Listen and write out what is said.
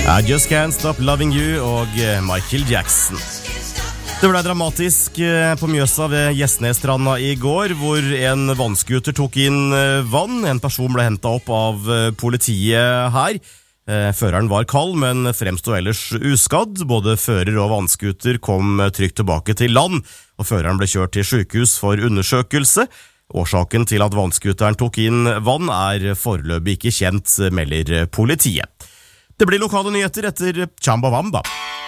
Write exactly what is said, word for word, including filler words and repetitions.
I Just Can't Stop Loving You og Michael Jackson. Det ble dramatisk på Mjøsa ved Gjesnesstranda i går, hvor en vannskuter tok inn vann. En person ble hentet opp av politiet her. Føreren var kald, men fremstod ellers uskadd. Både fører og vannskuter kom trygt tilbake til land, og føreren ble kjørt til sykehus for undersøkelse. Årsaken til at vannskuteren tok inn vann er foreløpig ikke kjent, melder politiet. Det blir lokale nyheter etter Chamba Wamba.